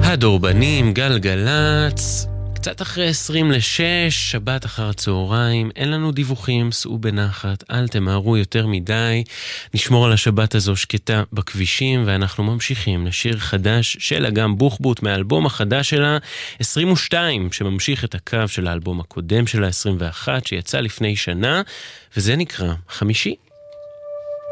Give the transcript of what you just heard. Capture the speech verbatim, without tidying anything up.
הדורבנים, גלגלץ, קצת אחרי עשרים לשש, שבת אחר הצהריים, אין לנו דיווחים, סעו בנחת, אל תמהרו יותר מדי, נשמור על השבת הזו שקטה בכבישים, ואנחנו ממשיכים לשיר חדש של אגם בוחבוט מהאלבום החדש שלה, עשרים ושתיים, שממשיך את הקו של האלבום הקודם שלה, עשרים ואחת, שיצא לפני שנה, וזה נקרא חמישי.